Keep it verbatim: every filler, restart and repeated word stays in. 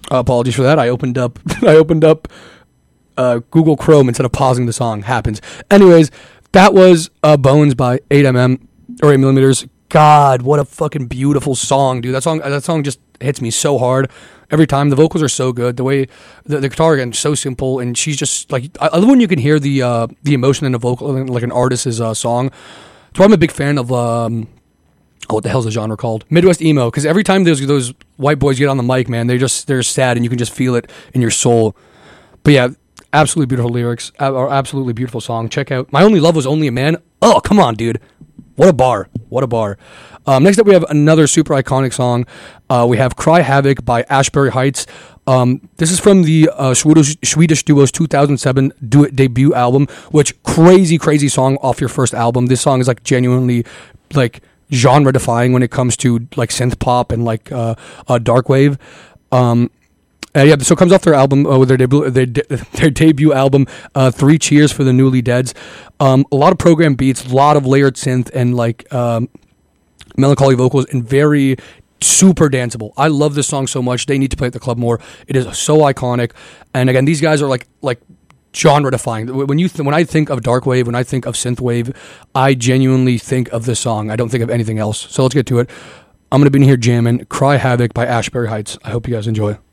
Uh, apologies for that. I opened up. I opened up uh, Google Chrome instead of pausing the song. Happens. Anyways, that was uh, Bones by eight millimeter or eight millimeters. God, what a fucking beautiful song, dude. That song. That song just hits me so hard every time. The vocals are so good. The way the, the guitar again so simple, and she's just like I, I love when you can hear the uh, the emotion in a vocal, like an artist's uh, song. So I'm a big fan of. Um, Oh, what the hell's the genre called? Midwest emo. Because every time those those white boys get on the mic, man, they just they're sad, and you can just feel it in your soul. But yeah, absolutely beautiful lyrics, or absolutely beautiful song. Check out "My Only Love Was Only a Man." Oh, come on, dude! What a bar! What a bar! Um, next up, we have another super iconic song. Uh, we have "Cry Havoc" by Ashbury Heights. Um, this is from the uh, Swedish, Swedish duo's two thousand seven Do It debut album. Which crazy, crazy song off your first album. This song is like genuinely like. genre defying when it comes to like synth pop and like uh, uh dark wave. Um, uh, yeah, so it comes off their album, uh, their debut, their, de- their debut album, uh, Three Cheers for the Newly Deads. Um, a lot of program beats, a lot of layered synth and like um, melancholy vocals, and very super danceable. I love this song so much. They need to play at the club more. It is so iconic. And again, these guys are like like. genre defying. When you th- when I think of dark wave, when I think of synth wave, I genuinely think of this song. I don't think of anything else. So let's get to it. I'm gonna be in here jamming "Cry Havoc" by Ashbury Heights. I hope you guys enjoy.